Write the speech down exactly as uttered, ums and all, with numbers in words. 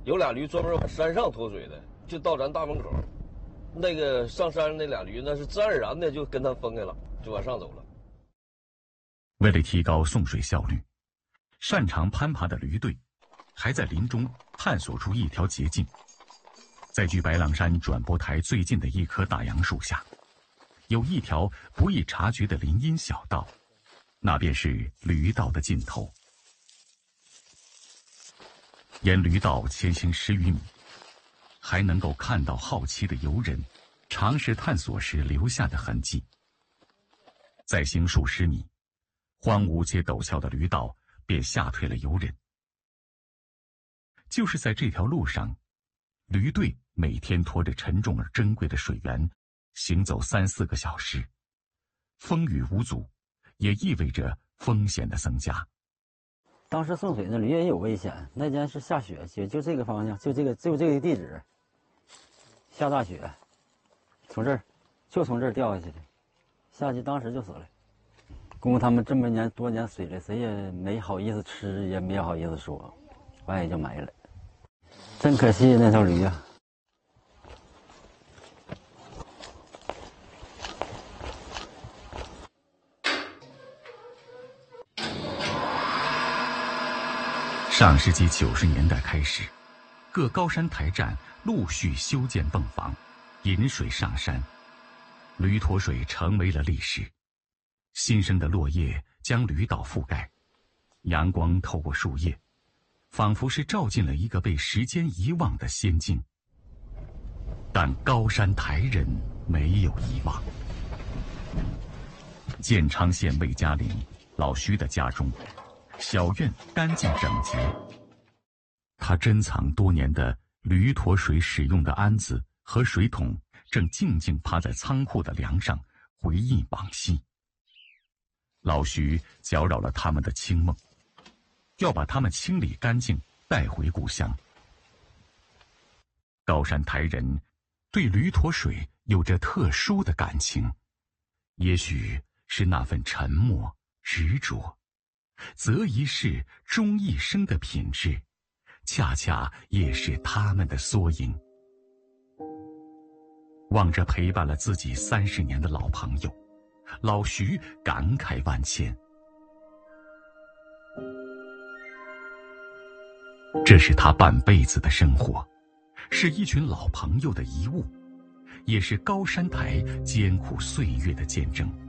有俩驴专门往山上脱水的，就到咱大门口。那个上山那俩驴那是自然而然的就跟他分开了，就往上走了。 为了提高送水效率，擅长攀爬的驴队还在林中探索出一条捷径。在距白狼山转播台最近的一棵大杨树下，有一条不易察觉的林荫小道，那便是驴道的尽头。沿驴道前行十余米，还能够看到好奇的游人尝试探索时留下的痕迹。再行数十米，荒芜且陡峭的驴道便吓退了游人。就是在这条路上，驴队每天拖着沉重而珍贵的水源，行走三四个小时。风雨无阻，也意味着风险的增加。 当时送水的驴也有危险，那天是下雪，就就这个方向，就这个就这个地址，下大雪，从这儿就从这儿掉下去的，下去当时就死了。供他们这么年多年水了，谁也没好意思吃，也没好意思说，完也就没了。真可惜那条驴啊！ 上世纪九十年代开始，各高山台站陆续修建泵房，引水上山，驴驮水成为了历史。新生的落叶将驴道覆盖，阳光透过树叶，仿佛是照进了一个被时间遗忘的仙境。但高山台人没有遗忘。建昌县魏家岭老徐的家中，小院干净整洁。他珍藏多年的驴驮水使用的鞍子和水桶，正静静趴在仓库的梁上，回忆往昔。老徐搅扰了他们的清梦，要把他们清理干净，带回故乡。高山台人对驴驮水有着特殊的感情，也许是那份沉默执着，择一事终一生的品质，恰恰也是他们的缩影。望着陪伴了自己三十年的老朋友，老徐感慨万千。这是他半辈子的生活，是一群老朋友的遗物，也是高山台艰苦岁月的见证。